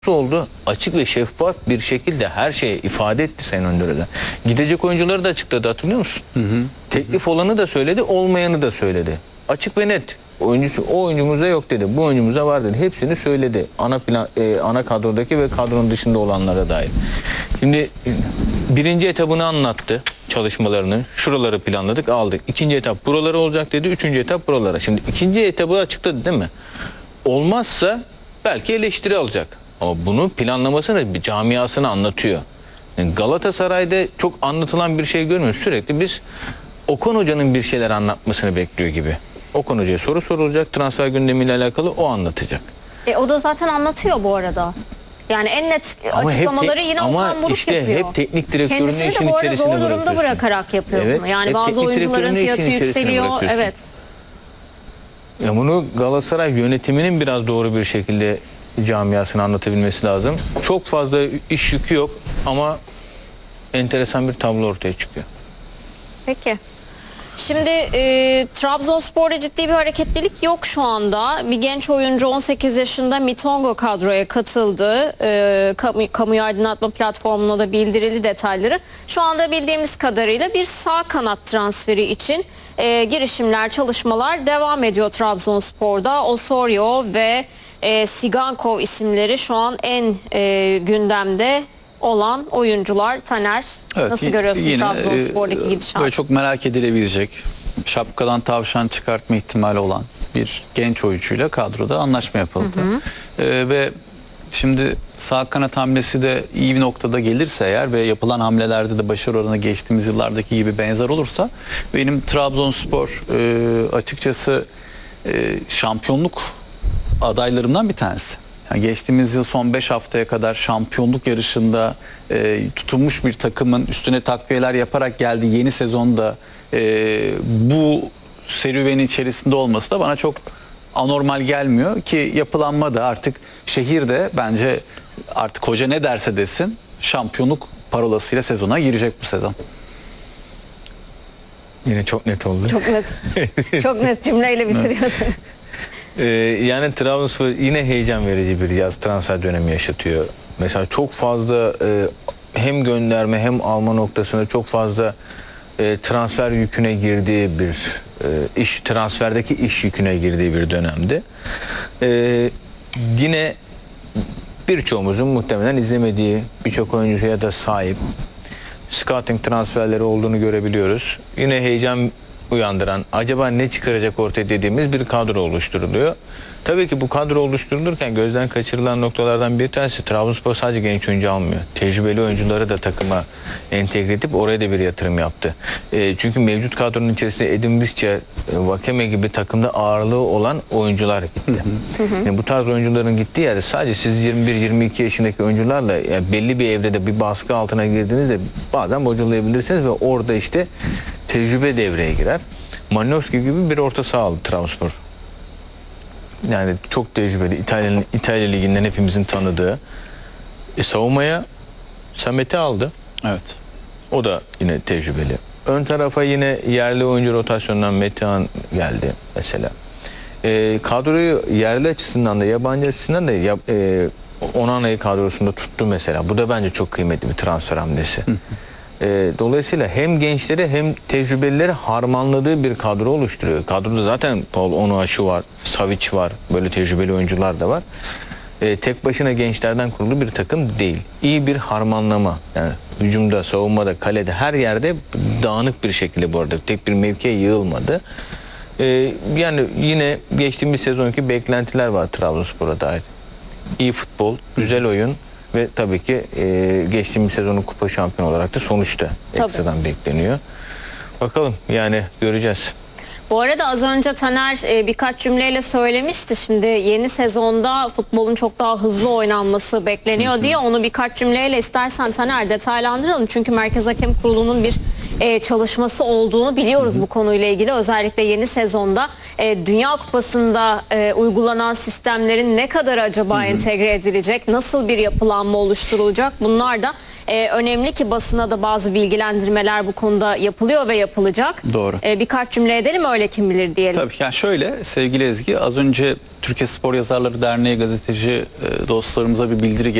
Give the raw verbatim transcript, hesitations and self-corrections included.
oldu. Açık ve şeffaf bir şekilde her şeyi ifade etti Sayın Öndür'den. Gidecek oyuncuları da açıkladı, hatırlıyor musun? Hı hı. Teklif olanı da söyledi, olmayanı da söyledi. Açık ve net. Oyuncusu o oyuncumuza yok dedi, bu oyuncumuza var dedi. Hepsini söyledi. Ana plan, e, ana kadrodaki ve kadronun dışında olanlara dair. Şimdi birinci etabını anlattı, çalışmalarını. Şuraları planladık, aldık. İkinci etap buraları olacak dedi. Üçüncü etap buralara. Şimdi ikinci etabı açıkladı değil mi? Olmazsa belki eleştiri alacak. Ama bunun planlamasını, bir camiasını anlatıyor. Yani Galatasaray'da çok anlatılan bir şey görmüyoruz. Sürekli biz Okan Hoca'nın bir şeyler anlatmasını bekliyor gibi. Okan Hoca'ya soru sorulacak, transfer gündemiyle alakalı o anlatacak. E, o da zaten anlatıyor bu arada. Yani en net Ama açıklamaları hep, yine ama Okan Buruk işte yapıyor. hep teknik direktörünü Kendisini işin de bu arada içerisine zor durumda bırakarak yapıyor evet, bunu. Yani bazı teknik oyuncuların fiyatı yükseliyor. Evet. Ya bunu Galatasaray yönetiminin biraz doğru bir şekilde camiasını anlatabilmesi lazım. Çok fazla iş yükü yok ama enteresan bir tablo ortaya çıkıyor. Peki. Şimdi e, Trabzonspor'da ciddi bir hareketlilik yok şu anda. Bir genç oyuncu on sekiz yaşında Mitongo kadroya katıldı. E, kamu, kamuya aydınlatma platformuna da bildirildi detayları. Şu anda bildiğimiz kadarıyla bir sağ kanat transferi için e, girişimler, çalışmalar devam ediyor Trabzonspor'da. Osorio ve e, Sigankov isimleri şu an en e, gündemde olan oyuncular. Taner, evet, nasıl görüyorsun yine, Trabzonspor'daki e, gidişatı? Böyle çok merak edilebilecek, şapkadan tavşan çıkartma ihtimali olan bir genç oyuncuyla kadroda anlaşma yapıldı. Hı hı. E, ve şimdi sağ kanat hamlesi de iyi bir noktada gelirse eğer ve yapılan hamlelerde de başarı oranı geçtiğimiz yıllardaki gibi benzer olursa, benim Trabzonspor e, açıkçası e, şampiyonluk adaylarımdan bir tanesi. Yani geçtiğimiz yıl son beş haftaya kadar şampiyonluk yarışında e, tutunmuş bir takımın üstüne takviyeler yaparak geldiği yeni sezonda e, bu serüvenin içerisinde olması da bana çok anormal gelmiyor ki yapılanma da artık şehirde bence artık hoca ne derse desin şampiyonluk parolasıyla sezona girecek bu sezon. Yine çok net oldu. Çok net. Çok net cümleyle bitiriyordu. Ee, yani Trabzonspor yine heyecan verici bir yaz transfer dönemi yaşatıyor. Mesela çok fazla e, hem gönderme hem alma noktasında çok fazla e, transfer yüküne girdiği bir e, iş transferdeki iş yüküne girdiği bir dönemde. E, yine birçoğumuzun muhtemelen izlemediği birçok oyuncuya da sahip scouting transferleri olduğunu görebiliyoruz. Yine heyecan uyandıran, acaba ne çıkaracak ortaya dediğimiz bir kadro oluşturuluyor. Tabii ki bu kadro oluşturulurken gözden kaçırılan noktalardan bir tanesi, Trabzonspor sadece genç oyuncu almıyor. Tecrübeli oyuncuları da takıma entegre edip oraya da bir yatırım yaptı. E, çünkü mevcut kadronun içerisinde Edin Visca, Vakeme gibi takımda ağırlığı olan oyuncular gitti. Yani bu tarz oyuncuların gittiği yerde sadece siz yirmi bir yirmi iki yaşındaki oyuncularla yani belli bir evrede bir baskı altına girdiğinizde bazen bocalayabilirsiniz ve orada işte tecrübe devreye girer. Malinowski gibi bir orta saha aldı Trabzonspor. Yani çok tecrübeli. İtalya, İtalya Ligi'nden hepimizin tanıdığı. E, savunmaya Samet'i aldı. Evet. O da yine tecrübeli. Ön tarafa yine yerli oyuncu rotasyonundan Metehan geldi mesela. E, kadroyu yerli açısından da yabancı açısından da ya, e, Onana'yı kadrosunda tuttu mesela. Bu da bence çok kıymetli bir transfer hamlesi. E, dolayısıyla hem gençleri hem tecrübelileri harmanladığı bir kadro oluşturuyor. Kadroda zaten Paul Onuachu var, Savic var, böyle tecrübeli oyuncular da var. E, tek başına gençlerden kurulu bir takım değil. İyi bir harmanlama. Yani hücumda, savunmada, kalede her yerde dağınık bir şekilde bu arada. Tek bir mevkiye yığılmadı. E, yani yine geçtiğimiz sezonki beklentiler var Trabzonspor'a dair. İyi futbol, güzel oyun. Ve tabii ki e, geçtiğimiz sezonun kupa şampiyonu olarak da sonuçta ekstradan bekleniyor. Bakalım yani göreceğiz. Bu arada az önce Taner e, birkaç cümleyle söylemişti. Şimdi yeni sezonda futbolun çok daha hızlı oynanması bekleniyor diye onu birkaç cümleyle istersen Taner detaylandıralım. Çünkü Merkez Hakem Kurulu'nun bir e, çalışması olduğunu biliyoruz bu konuyla ilgili. Özellikle yeni sezonda e, Dünya Kupası'nda e, uygulanan sistemlerin ne kadar acaba entegre edilecek, nasıl bir yapılanma oluşturulacak, bunlar da e, önemli ki basına da bazı bilgilendirmeler bu konuda yapılıyor ve yapılacak. Doğru. E, birkaç cümle edelim, öyle kim bilir diyelim. Tabii yani şöyle sevgili Ezgi, az önce Türkiye Spor Yazarları Derneği gazeteci e, dostlarımıza bir bildiri